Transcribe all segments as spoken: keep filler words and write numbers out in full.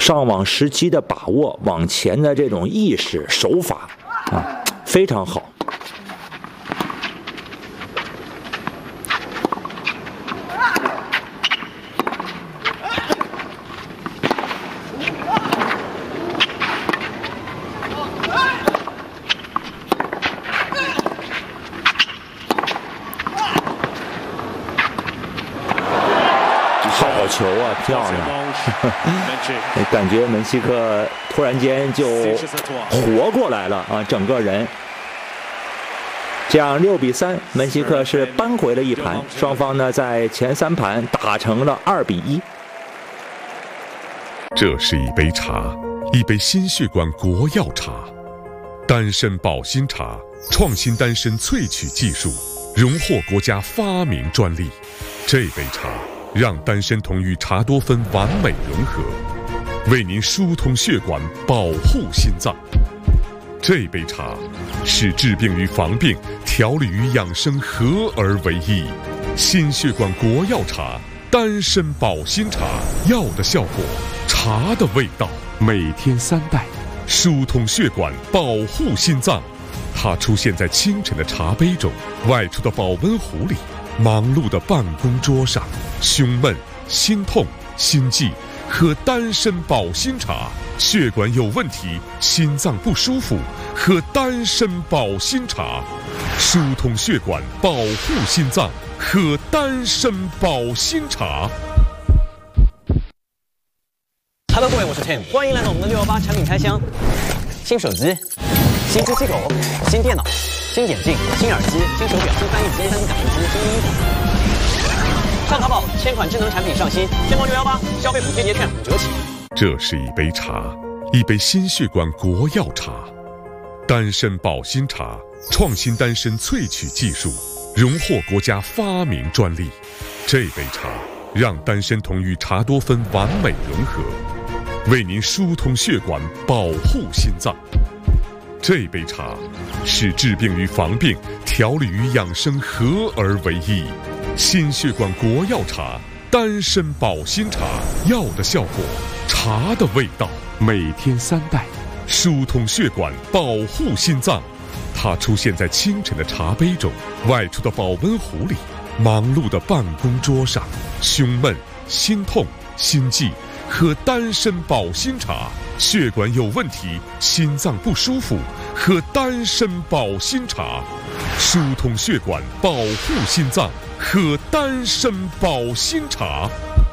上网时机的把握，往前的这种意识手法啊，非常好。好球啊，漂亮！感觉门希克突然间就活过来了啊，整个人。这样六比三，门希克是扳回了一盘，双方呢在前三盘打成了二比一。 这是一杯茶，一杯心血管国药茶，丹参保心茶，创新丹参萃取技术，荣获国家发明专利。这杯茶让丹参酮与茶多酚完美融合，为您疏通血管，保护心脏。这杯茶是治病与防病、调理与养生合而为一。心血管国药茶，丹参保心茶，药的效果，茶的味道，每天三袋，疏通血管，保护心脏。它出现在清晨的茶杯中，外出的保温壶里，忙碌的办公桌上。胸闷、心痛、心悸，喝丹参保心茶；血管有问题、心脏不舒服，喝丹参保心茶。疏通血管，保护心脏，喝丹参保心茶。 Hello， 各位，我是 Tim， 欢迎来到我们的六一八产品开箱。新手机、新机器狗、新电脑、新眼镜、新耳机、新手表、新翻译机、三 D 打印机、新衣服。上淘宝，千款智能产品上新，天猫六一八消费补贴节券五折起。 这是一杯茶，一杯心血管国药茶，丹参保心茶，创新丹参萃取技术，荣获国家发明专利。这杯茶让丹参酮与茶多酚完美融合，为您疏通血管，保护心脏。这杯茶是治病与防病、调理与养生合而为一。心血管国药茶，丹参保心茶，药的效果，茶的味道，每天三袋，疏通血管，保护心脏。它出现在清晨的茶杯中，外出的保温壶里，忙碌的办公桌上。胸闷、心痛、心悸，喝丹参保心茶；血管有问题、心脏不舒服，喝丹参保心茶。疏通血管，保护心脏，喝丹参保心茶。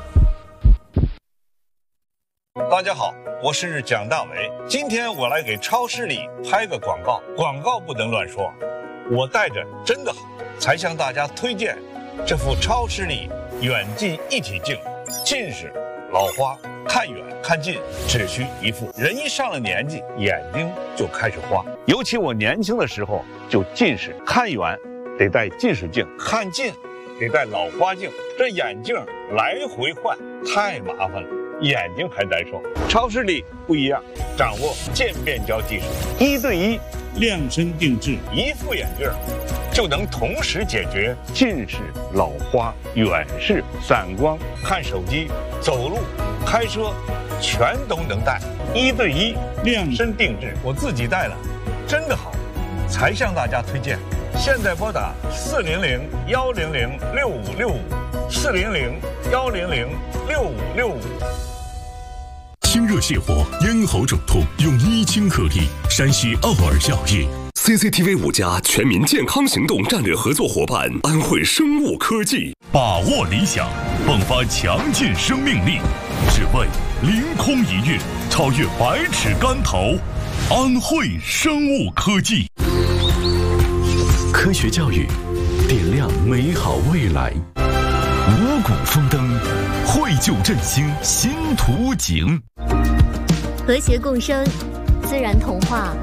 大家好，我是蒋大为。今天我来给超市里拍个广告，广告不能乱说。我带着真的好，才向大家推荐这副超视力远近一体镜。近视、老花，看远看近只需一副。人一上了年纪，眼睛就开始花。尤其我年轻的时候就近视，看远得戴近视镜，看近得戴老花镜，这眼镜来回换太麻烦了，眼睛还难受。超视力不一样，掌握渐变焦技术，一对一量身定制，一副眼镜就能同时解决近视、老花、远视、散光、看手机、走路、开车，全都能戴。一对一量身定制，我自己戴了，真的好，才向大家推荐。现在拨打四零零幺零零六五六五，四零零幺零零六五六五。 清热泻火、咽喉肿痛，用伊清颗粒。山西奥尔药业。 C C T V 五家全民健康行动战略合作伙伴安慧生物科技， 把握理想，迸发强劲生命力，只为凌空一跃，超越百尺竿头。安慧生物科技， 科学教育，点亮美好未来。五谷丰登，绘就振兴新图景。 和谐共生，自然童话。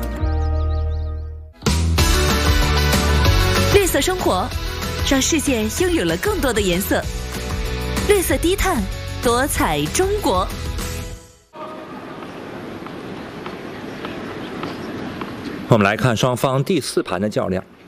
绿色生活，让世界拥有了更多的颜色。绿色低碳，多彩中国。 我们来看双方第四盘的较量。